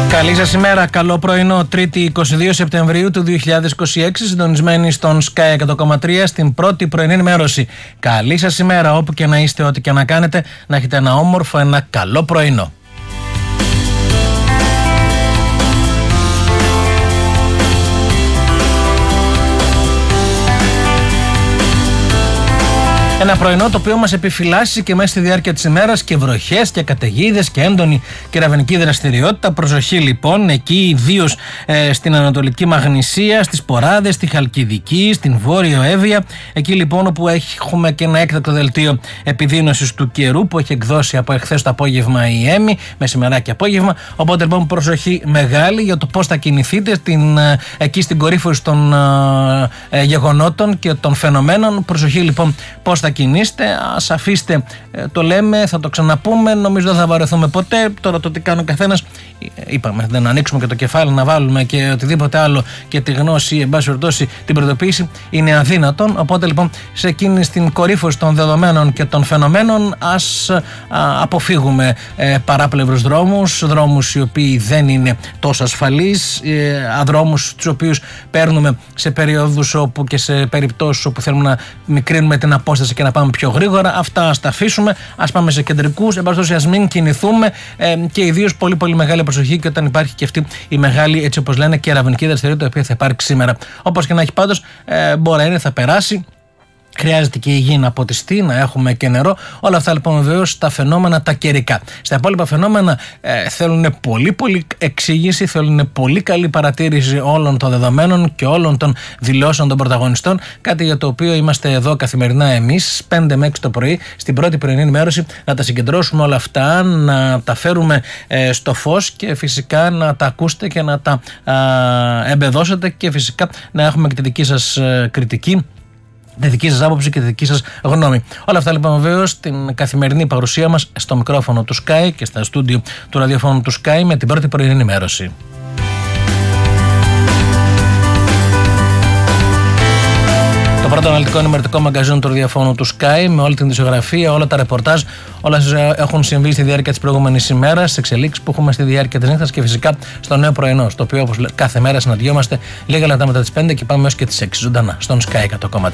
Καλή σας ημέρα, καλό πρωινό, 3η 22 Σεπτεμβρίου του 2026, συντονισμένοι στον Sky 100,3 στην πρώτη πρωινή ενημέρωση. Καλή σας ημέρα, όπου και να είστε, ό,τι και να κάνετε, να έχετε ένα όμορφο, ένα καλό πρωινό. Ένα πρωινό το οποίο μας επιφυλάσσει και μέσα στη διάρκεια της ημέρας και βροχές και καταιγίδες και έντονη κεραυνική δραστηριότητα. Προσοχή λοιπόν, εκεί ιδίως στην Ανατολική Μαγνησία, στις Ποράδες, στη Χαλκιδική, στην Βόρειο Εύβοια. Εκεί λοιπόν όπου έχουμε και ένα έκτακτο δελτίο επιδείνωσης του καιρού που έχει εκδώσει από εχθές το απόγευμα η ΕΜΗ, μεσημεράκι απόγευμα. Οπότε λοιπόν προσοχή μεγάλη για το πώς θα κινηθείτε εκεί στην κορύφωση των γεγονότων και των φαινομένων. Προσοχή λοιπόν πώς θα κινείστε, ας αφήστε, το λέμε, θα το ξαναπούμε, νομίζω δεν θα βαρεθούμε ποτέ. Τώρα το τι κάνει ο καθένας, είπαμε, δεν ανοίξουμε και το κεφάλι να βάλουμε και οτιδήποτε άλλο και τη γνώση ή εν πάση περιπτώσει την προειδοποίηση είναι αδύνατον. Οπότε λοιπόν σε εκείνη στην κορύφωση των δεδομένων και των φαινομένων ας αποφύγουμε παράπλευρους δρόμους οι οποίοι δεν είναι τόσο ασφαλείς, δρόμους τους οποίους παίρνουμε σε περιόδους όπου και σε περιπτώσεις όπου θέλουμε να μικρύνουμε την απόσταση και να πάμε πιο γρήγορα. Αυτά ας τα αφήσουμε, ας πάμε σε κεντρικούς, εν πάση περιπτώσει ας μην κινηθούμε και ιδίως πολύ πολύ μεγάλη προσοχή και όταν υπάρχει και αυτή η μεγάλη, έτσι όπως λένε, κεραυνική δραστηριότητα η οποία θα υπάρξει σήμερα. Όπως και να έχει πάντως, μπορεί να είναι, θα περάσει. Χρειάζεται και η γη να ποτιστεί, να έχουμε και νερό. Όλα αυτά λοιπόν βεβαίως τα φαινόμενα τα καιρικά. Στα υπόλοιπα φαινόμενα θέλουν πολύ πολύ εξήγηση, θέλουν πολύ καλή παρατήρηση όλων των δεδομένων και όλων των δηλώσεων των πρωταγωνιστών. Κάτι για το οποίο είμαστε εδώ καθημερινά εμείς, 5 με 6 το πρωί, στην πρώτη πρωινή ενημέρωση, να τα συγκεντρώσουμε όλα αυτά, να τα φέρουμε στο φως και φυσικά να τα ακούσετε και να τα εμπεδώσετε και φυσικά να έχουμε και τη δική σας κριτική, τη δική σας άποψη και τη δική σας γνώμη. Όλα αυτά λοιπόν βεβαίως στην καθημερινή παρουσία μας στο μικρόφωνο του Sky και στα στούντιο του ραδιοφώνου του Sky με την πρώτη πρωινή ενημέρωση. Το πρώτο αναλυτικό ενημερωτικό μαγκαζίνο του ραδιοφώνου του Sky με όλη την δισογραφία, όλα τα ρεπορτάζ, όλα έχουν συμβεί στη διάρκεια της προηγούμενης ημέρας, στις εξελίξεις που έχουμε στη διάρκεια της νύχτας και φυσικά στο νέο πρωινό, στο οποίο όπως κάθε μέρα συναντιόμαστε λίγα λεπτά μετά τις 5 και πάμε έως και τις 6 ζωντανά στον Sky 100,3.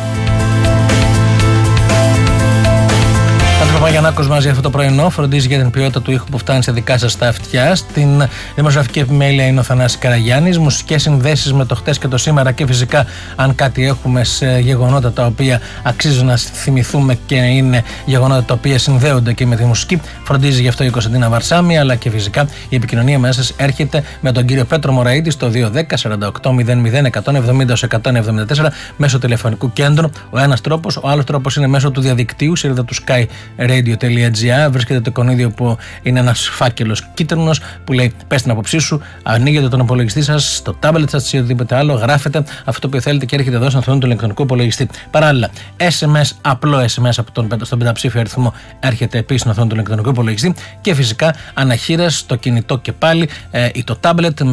Ο Παπαγιαννάκος μαζί αυτό το πρωινό φροντίζει για την ποιότητα του ήχου που φτάνει σε δικά σας τα αυτιά. Στην δημοσιογραφική επιμέλεια είναι ο Θανάσης Καραγιάννης. Μουσικές συνδέσεις με το χτες και το σήμερα και φυσικά αν κάτι έχουμε σε γεγονότα τα οποία αξίζουν να θυμηθούμε και είναι γεγονότα τα οποία συνδέονται και με τη μουσική. Φροντίζει γι' αυτό η Κωνσταντίνα Βαρσάμι, αλλά και φυσικά η επικοινωνία μέσα σας έρχεται με τον κύριο Πέτρο Μωραήτη στο 210-48-00-170-174 μέσω τηλεφωνικού κέντρου. Ο ένας τρόπος, ο άλλος τρόπος είναι μέσω του διαδικτύου, σελίδα του Sky radio.gr. Βρίσκεται το εικονίδιο που είναι ένας φάκελος κίτρινος που λέει πες την άποψή σου, ανοίγετε τον υπολογιστή σας, το τάμπλετ σας ή οτιδήποτε άλλο, γράφετε αυτό που θέλετε και έρχεται εδώ στον οθόνη του ηλεκτρονικού υπολογιστή. Παράλληλα, SMS, απλό SMS στον πενταψήφιο αριθμό έρχεται επίσης στον οθόνη του ηλεκτρονικού υπολογιστή και φυσικά αναχείρας το κινητό και πάλι ή το τάμπλετ